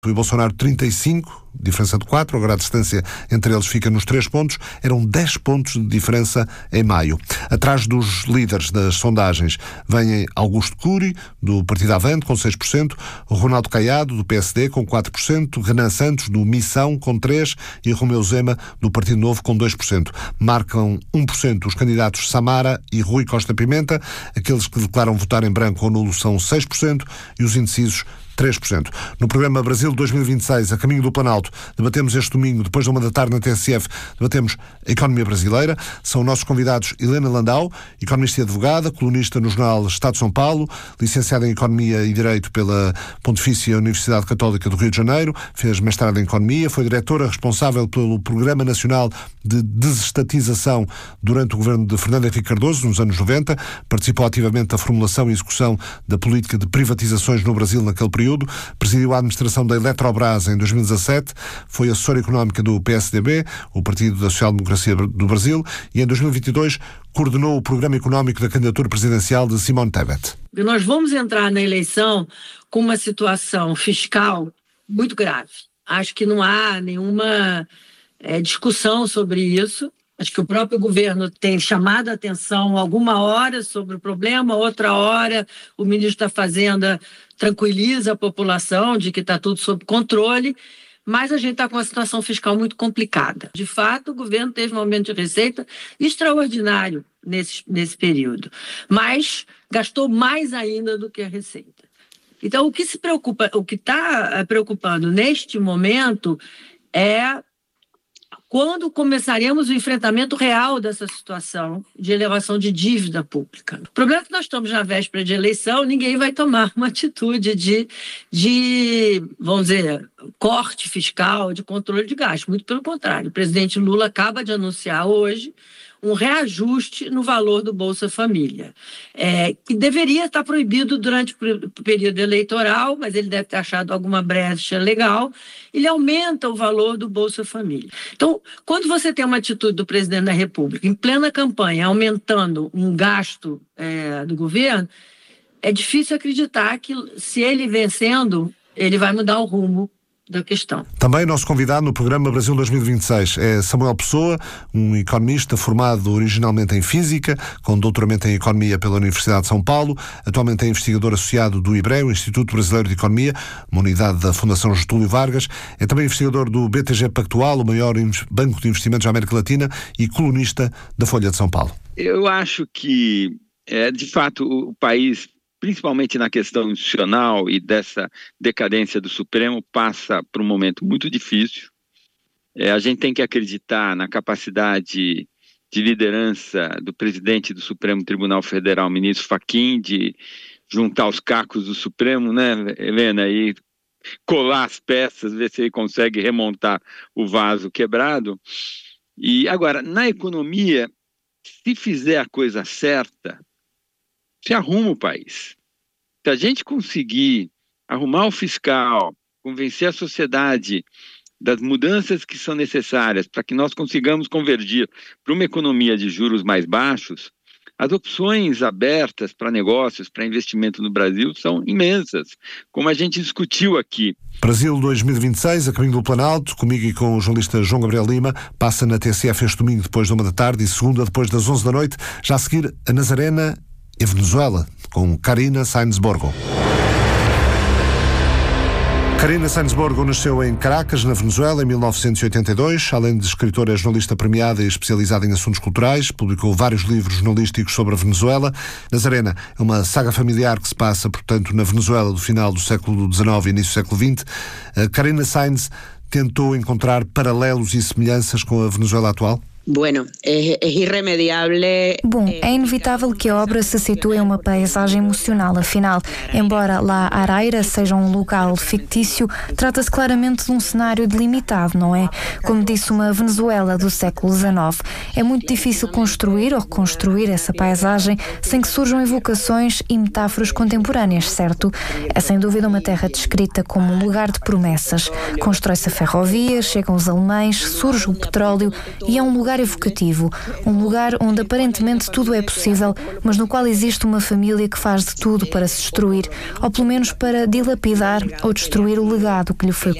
e Bolsonaro 35, diferença de 4, agora a distância entre eles fica nos 3 pontos, eram 10 pontos de diferença em maio. Atrás dos líderes das sondagens vêm Augusto Cury, do Partido Avante, com 6%, Ronaldo Caiado, do PSD, com 4%, Renan Santos, do Missão, com 3%, e Romeu Zema, do Partido Novo, com 2%. Marcam 1% os candidatos Samara e Rui Costa Pimenta, aqueles que declaram votar em branco ou nulo são 6%, e os indecisos 3%. No programa Brasil 2026, a caminho do Planalto, debatemos este domingo, depois da 1 da tarde na TSF, debatemos a economia brasileira. São nossos convidados Helena Landau, economista e advogada, colunista no jornal Estado de São Paulo, licenciada em Economia e Direito pela Pontifícia Universidade Católica do Rio de Janeiro, fez mestrado em Economia, foi diretora responsável pelo Programa Nacional de Desestatização durante o governo de Fernando Henrique Cardoso, nos anos 90, participou ativamente da formulação e execução da política de privatizações no Brasil naquele período, presidiu a administração da Eletrobras em 2017, foi assessora económica do PSDB, o Partido da Social Democracia do Brasil, e em 2022 coordenou o programa económico da candidatura presidencial de Simone Tebet. Nós vamos entrar na eleição com uma situação fiscal muito grave. Acho que não há nenhuma discussão sobre isso. Acho que o próprio governo tem chamado a atenção alguma hora sobre o problema, outra hora o ministro da Fazenda tranquiliza a população de que está tudo sob controle, mas a gente está com uma situação fiscal muito complicada. De fato, o governo teve um aumento de receita extraordinário nesse período, mas gastou mais ainda do que a receita. Então, o que está preocupando neste momento é quando começaremos o enfrentamento real dessa situação de elevação de dívida pública. O problema é que nós estamos na véspera de eleição, ninguém vai tomar uma atitude de, vamos dizer, corte fiscal, de controle de gastos. Muito pelo contrário, o presidente Lula acaba de anunciar hoje um reajuste no valor do Bolsa Família, que deveria estar proibido durante o período eleitoral, mas ele deve ter achado alguma brecha legal. Ele aumenta o valor do Bolsa Família. Então, quando você tem uma atitude do presidente da República em plena campanha, aumentando um gasto do governo, é difícil acreditar que, se ele vencendo, ele vai mudar o rumo da questão. Também nosso convidado no programa Brasil 2026 é Samuel Pessoa, um economista formado originalmente em Física, com doutoramento em Economia pela Universidade de São Paulo, atualmente é investigador associado do IBRE, o Instituto Brasileiro de Economia, uma unidade da Fundação Getúlio Vargas, é também investigador do BTG Pactual, o maior banco de investimentos da América Latina, e colunista da Folha de São Paulo. Eu acho que, de fato, o país, principalmente na questão institucional e dessa decadência do Supremo, passa por um momento muito difícil. A gente tem que acreditar na capacidade de liderança do presidente do Supremo Tribunal Federal, ministro Fachin, de juntar os cacos do Supremo, né, Helena, e colar as peças, ver se ele consegue remontar o vaso quebrado. E agora, na economia, se fizer a coisa certa, se arruma o país. Se a gente conseguir arrumar o fiscal, convencer a sociedade das mudanças que são necessárias para que nós consigamos convergir para uma economia de juros mais baixos, as opções abertas para negócios, para investimento no Brasil são imensas, como a gente discutiu aqui. Brasil 2026, a caminho do Planalto, comigo e com o jornalista João Gabriel Lima, passa na TSF este domingo depois da 1 da tarde e segunda depois das 11 da noite, já a seguir a Nazarena e Venezuela, com Karina Sáenz Borgo. Karina Sáenz Borgo nasceu em Caracas, na Venezuela, em 1982. Além de escritora, é jornalista premiada e especializada em assuntos culturais. Publicou vários livros jornalísticos sobre a Venezuela. Nazarena é uma saga familiar que se passa, portanto, na Venezuela do final do século XIX e início do século XX. Karina Sáenz tentou encontrar paralelos e semelhanças com a Venezuela atual? Bom, é inevitável que a obra se situe em uma paisagem emocional, afinal, embora La Araira seja um local fictício, trata-se claramente de um cenário delimitado, não é? Como disse uma Venezuela do século XIX. É muito difícil construir ou reconstruir essa paisagem sem que surjam evocações e metáforas contemporâneas, certo? É sem dúvida uma terra descrita como um lugar de promessas. Constrói-se a ferrovia, chegam os alemães, surge o petróleo e é um lugar evocativo, um lugar onde aparentemente tudo é possível, mas no qual existe uma família que faz de tudo para se destruir, ou pelo menos para dilapidar ou destruir o legado que lhe foi